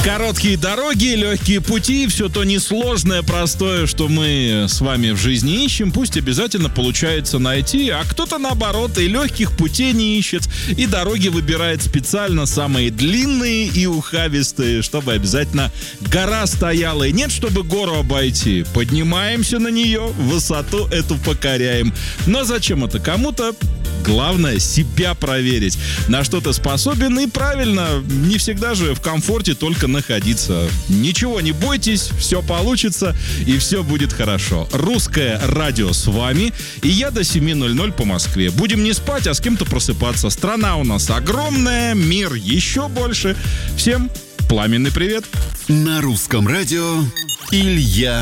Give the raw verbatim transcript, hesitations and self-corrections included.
Короткие дороги, легкие пути, все то несложное, простое, что мы с вами в жизни ищем, пусть обязательно получается найти, а кто-то наоборот и легких путей не ищет, и дороги выбирает специально самые длинные и ухабистые, чтобы обязательно гора стояла. И нет, чтобы гору обойти. Поднимаемся на нее, высоту эту покоряем. Но зачем это кому-то? Главное себя проверить, на что ты способен, и правильно, не всегда же в комфорте только находиться. Ничего не бойтесь, все получится и все будет хорошо. Русское радио с вами, и я до семи ноль-ноль по Москве. Будем не спать, а с кем-то просыпаться. Страна у нас огромная, мир еще больше. Всем пламенный привет. На русском радио Илья